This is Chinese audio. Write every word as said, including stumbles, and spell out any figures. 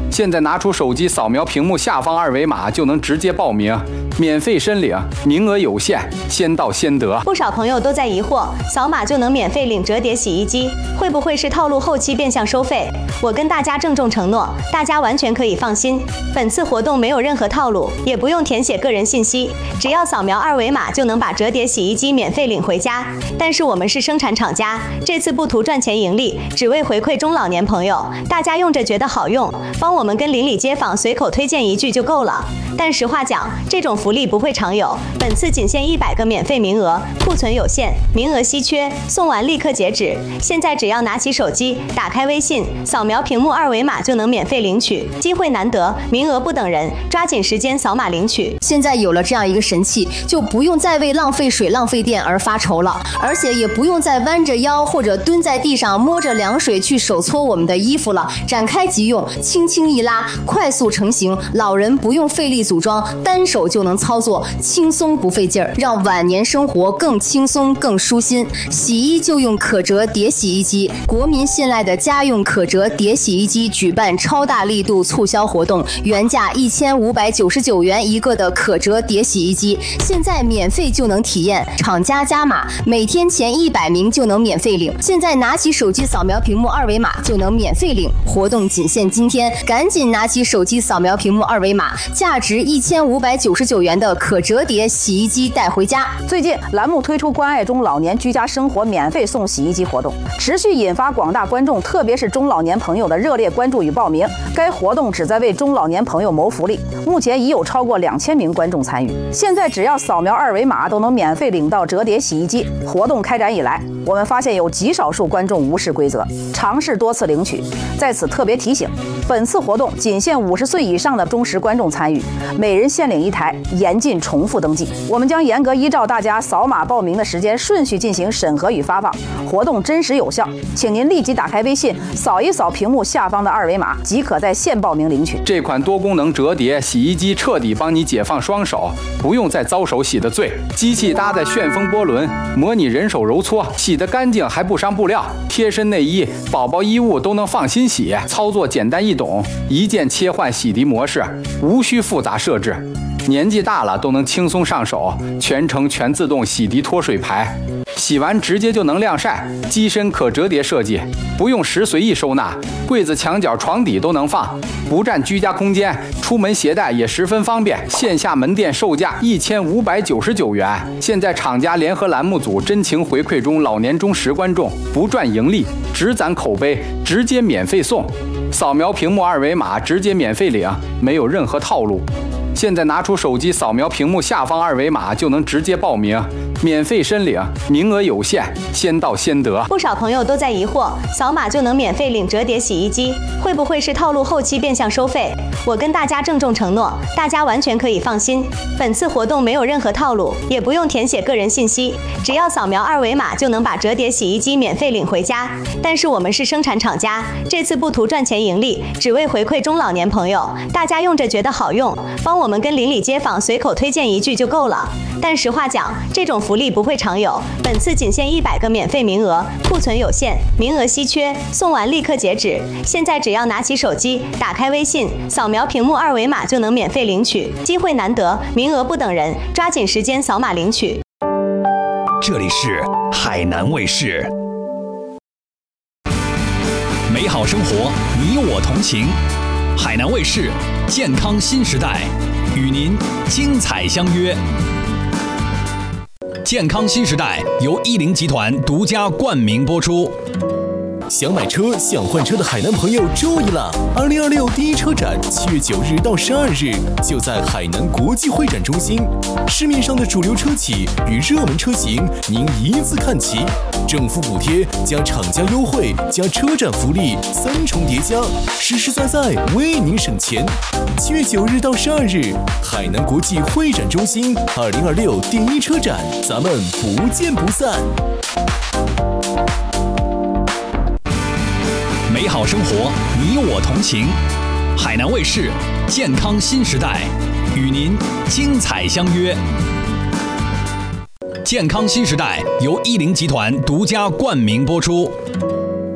现在拿出手机扫描屏幕下方二维码就能直接报名，免费申领，名额有限，先到先得。 不少朋友都在疑惑，扫码就能免费领折叠洗衣机，会不会是套路后期变相收费？我跟大家郑重承诺，大家完全可以放心，本次活动没有任何套路，也不用填写个人信息，只要扫描二维码就能把折叠洗衣机免费领回家。但是我们是生产厂家，这次不图赚钱盈利，只为回馈中老年朋友，大家用着觉得好用，帮我们跟邻里街坊随口推荐一句就够了。但实话讲，这种福利不会常有，本次仅限一百个免费名额，库存有限，名额稀缺，送完立刻截止。现在只要拿起手机，打开微信，扫描屏幕二维码就能免费领取，机会难得，名额不等人，抓紧时间扫码领取。 现在有了这样一个神器，就不用再为浪费水、浪费电而发愁了，而且也不用再弯着腰或者蹲在地上摸着凉水去手搓我们的衣服了，展开即用，轻轻一拉，快速成型，老人不用费力组装，单手就能操作，轻松不费劲儿，让晚年生活更轻松更舒心。洗衣就用可折叠洗衣机，国民信赖的家用可折叠洗衣机举办超大力度促销活动，原价一千五百九十九元一个的可折叠洗衣机，现在免费就能体验，厂家加码，每天前一百名就能免费领。现在拿起手机扫描屏幕二维码就能免费领，活动仅限今天，赶紧拿起手机扫描屏幕二维码，价值一千五百九十九元的可折叠洗衣机带回家。 最近栏目推出关爱中老年居家生活免费送洗衣机活动，持续引发广大观众，特别是中老年朋友的热烈关注与报名。该活动旨在为中老年朋友谋福利，目前已有超过两千名观众参与。现在只要扫描二维码都能免费领到折叠洗衣机。活动开展以来，我们发现有极少数观众无视规则，尝试多次领取。在此特别提醒，本次活动仅限五十岁以上的忠实观众参与，每人限领一台，严禁重复登记。我们将严格依照大家扫码报名的时间顺序进行审核与发放，活动真实有效，请您立即打开微信，扫一扫屏幕下方的二维码，即可在线报名领取。 这款多功能折叠洗衣机彻底帮你解放双手，不用再遭手洗的罪。机器搭载旋风波轮，模拟人手揉搓，洗得干净还不伤布料。贴身内衣、宝宝衣物都能放心洗，操作简单易懂，一键切换洗涤模式，无需复杂设置。年纪大了都能轻松上手，全程全自动洗涤脱水排，洗完直接就能晾晒。机身可折叠设计，不用时随意收纳，柜子、墙角、床底都能放，不占居家空间，出门携带也十分方便。线下门店售价一千五百九十九元，现在厂家联合栏目组真情回馈中老年忠实观众，不赚盈利，只攒口碑，直接免费送。扫描屏幕二维码直接免费领，没有任何套路。现在拿出手机扫描屏幕下方二维码就能直接报名，免费申领，名额有限，先到先得。 不少朋友都在疑惑，扫码就能免费领折叠洗衣机，会不会是套路后期变相收费？我跟大家郑重承诺，大家完全可以放心，本次活动没有任何套路，也不用填写个人信息，只要扫描二维码就能把折叠洗衣机免费领回家。但是我们是生产厂家，这次不图赚钱盈利，只为回馈中老年朋友，大家用着觉得好用，帮我们跟邻里街坊随口推荐一句就够了。但实话讲，这种福利不会常有，本次仅限一百个免费名额，库存有限，名额稀缺，送完立刻截止。现在只要拿起手机，打开微信，扫描屏幕二维码就能免费领取，机会难得，名额不等人，抓紧时间扫码领取。 这里是海南卫视，美好生活，你我同行。海南卫视健康新时代，与您精彩相约。健康新时代由一零集团独家冠名播出。 想买车、想换车的海南朋友注意了！二零二六第一车展七月九日到十二日就在海南国际会展中心，市面上的主流车企与热门车型您一字看齐，政府补贴加厂家优惠加车展福利三重叠加，实实在在为您省钱。七月九日到十二日，海南国际会展中心二零二六第一车展，咱们不见不散。 美好生活，你我同行。海南卫视健康新时代，与您精彩相约。健康新时代由一零集团独家冠名播出。